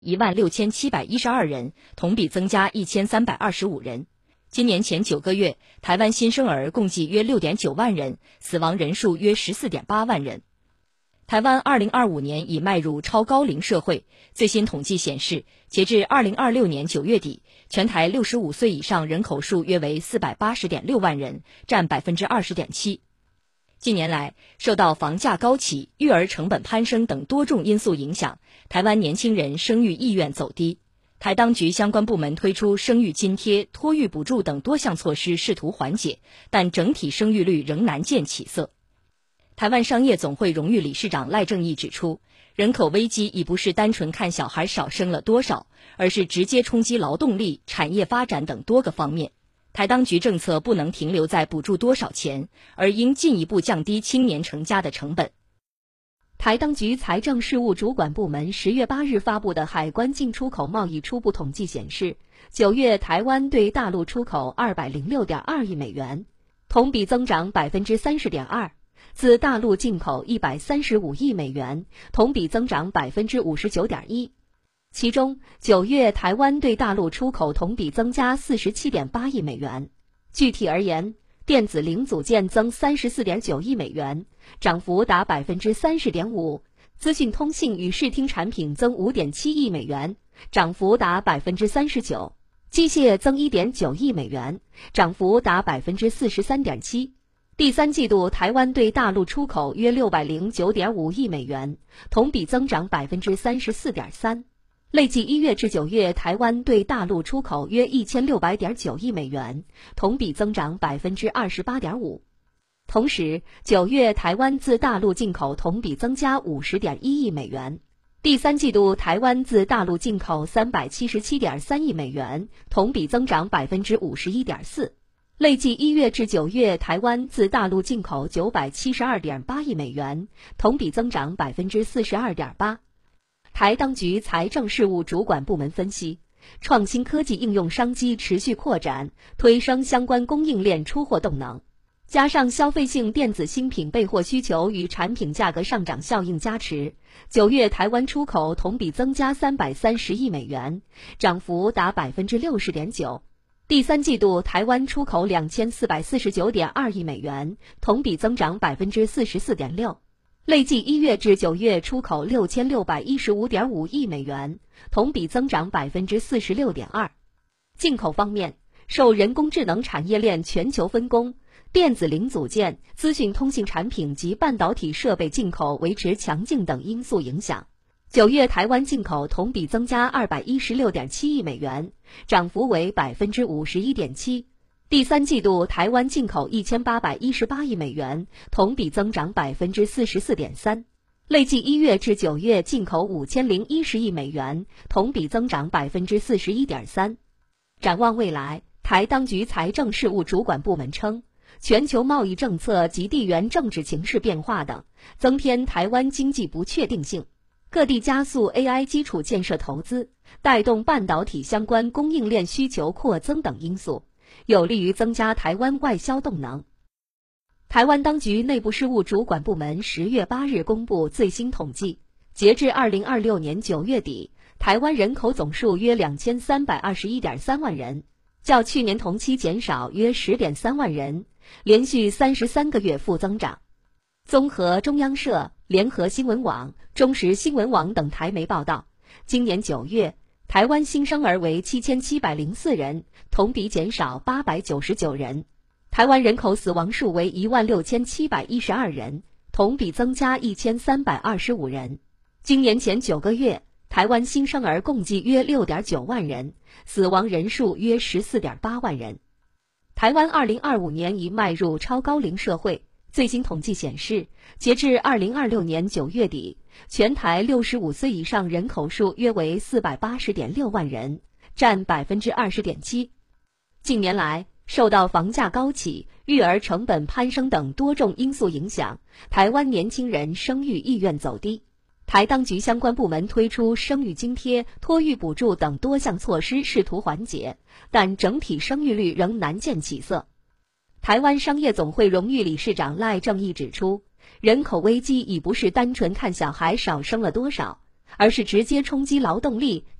16712人，同比增加1325人。今年前9个月，台湾新生儿共计约 6.9 万人，死亡人数约 14.8 万人。台湾2025年已迈入超高龄社会，最新统计显示，截至2026年9月底，全台65岁以上人口数约为 480.6 万人，占 20.7%。近年来，受到房价高企、育儿成本攀升等多种因素影响，台湾年轻人生育意愿走低。台当局相关部门推出生育津贴、托育补助等多项措施，试图缓解，但整体生育率仍难见起色。台湾商业总会荣誉理事长赖正义指出，人口危机已不是单纯看小孩少生了多少，而是直接冲击劳动力、产业发展等多个方面。台当局政策不能停留在补助多少钱，而应进一步降低青年成家的成本。 台当局财政事务主管部门10月8日发布的海关进出口贸易初步统计显示，9月台湾对大陆出口206.2亿美元，同比增长 30.2%。自大陆进口135亿美元，同比增长 59.1%。其中9月台湾对大陆出口同比增加 47.8 亿美元。具体而言，电子零组件增 34.9 亿美元，涨幅达 30.5%。资讯通信与视听产品增 5.7 亿美元，涨幅达 39%。机械增 1.9 亿美元，涨幅达 43.7%。第三季度台湾对大陆出口约 609.5 亿美元，同比增长 34.3%。累计1月至9月台湾对大陆出口约 1600.9 亿美元，同比增长 28.5%。同时9月台湾自大陆进口同比增加 50.1 亿美元。第三季度台湾自大陆进口 377.3 亿美元，同比增长 51.4%。累计1月至9月台湾自大陆进口 972.8 亿美元，同比增长 42.8%。台当局财政事务主管部门分析，创新科技应用商机持续扩展，推升相关供应链出货动能，加上消费性电子新品备货需求与产品价格上涨效应加持，9月台湾出口同比增加330亿美元，涨幅达 60.9%。第三季度台湾出口 2449.2 亿美元，同比增长 44.6%。累计1月至9月出口 6615.5 亿美元，同比增长 46.2%。进口方面，受人工智能产业链全球分工、电子零组件、资讯通信产品及半导体设备进口维持强劲等因素影响，9月台湾进口同比增加 216.7 亿美元，涨幅为 51.7%。第三季度台湾进口1818亿美元，同比增长 44.3%。累计1月至9月进口5010亿美元，同比增长 41.3%。展望未来，台当局财政事务主管部门称，全球贸易政策及地缘政治情势变化等，增添台湾经济不确定性。各地加速 AI 基础建设投资，带动半导体相关供应链需求扩增等因素，有利于增加台湾外销动能。台湾当局内部事务主管部门10月8日公布最新统计，截至2026年9月底，台湾人口总数约 2321.3 万人，较去年同期减少约 10.3 万人，连续33个月负增长。综合中央社、联合新闻网、中时新闻网等台媒报道，今年9月，台湾新生儿为7704人，同比减少899人。台湾人口死亡数为16712人，同比增加1325人。今年前9个月，台湾新生儿共计约 6.9 万人，死亡人数约 14.8 万人。台湾2025年已迈入超高龄社会，最新统计显示，截至2026年9月底，全台65岁以上人口数约为 480.6 万人，占 20.7%。近年来，受到房价高企、育儿成本攀升等多种因素影响，台湾年轻人生育意愿走低。台当局相关部门推出生育津贴、托育补助等多项措施，试图缓解，但整体生育率仍难见起色。台湾商业总会荣誉理事长赖正义指出，人口危机已不是单纯看小孩少生了多少， 而是直接冲击劳动力。